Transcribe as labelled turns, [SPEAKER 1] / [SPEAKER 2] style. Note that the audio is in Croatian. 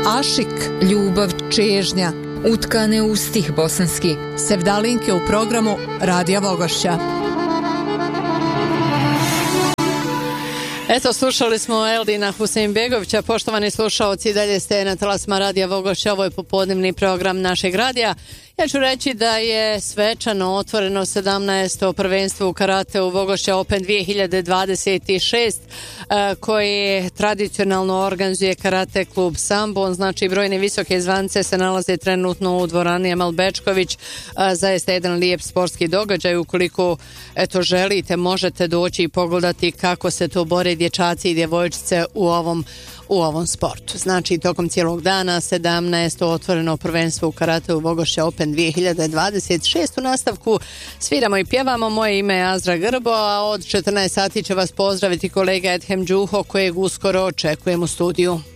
[SPEAKER 1] Ašik, ljubav, čežnja, utkane u stih bosanski. Sevdalinke u programu Radija Vogošća.
[SPEAKER 2] Eto, slušali smo Eldina Husein-begovića. Poštovani slušaoci, dalje ste na talasima Radija Vogošća. Ovo je popodnevni program našeg radija. Ja ću reći da je svečano otvoreno 17. prvenstvo u karateu Vogošća Open 2026 koji tradicionalno organizuje karate klub Sambo. Znači, brojne visoke zvance se nalaze trenutno u dvorani Emel Bečković. Zaista jedan lijep sportski događaj. Ukoliko želite, možete doći i pogledati kako se to bore dječaci i djevojčice u ovom sportu. Znači, tokom cijelog dana 17. otvoreno prvenstvo u karateu Vogošća Open 2026. U nastavku sviramo i pjevamo. Moje ime je Azra Grbo, a od 14 sati će vas pozdraviti kolega Edhem Đuho, kojeg uskoro očekujem u studiju.